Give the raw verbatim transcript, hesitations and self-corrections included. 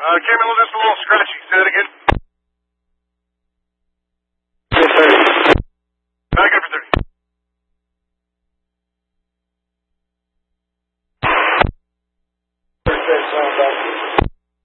Uh, came in just a little scratchy. Say that again.